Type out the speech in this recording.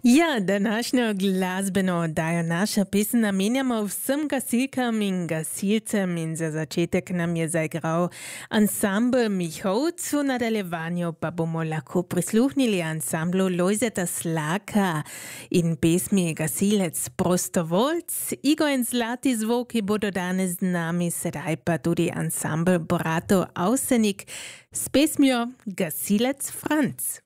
Ja, današnjo glasbeno oddajo naša pesem namenjamo vsem gasilkam in gasilcem in za začetek nam je zaigral ansambl Mihovc, v nadaljevanju pa bomo lahko prisluhnili ansamblu Lojzeta Slaka in pesmi Gasilec prostovoljc. Igor in Zlati zvoki bodo danes z nami, sedaj pa tudi ansambl Bratov Avsenik s pesmijo Gasilec Franc.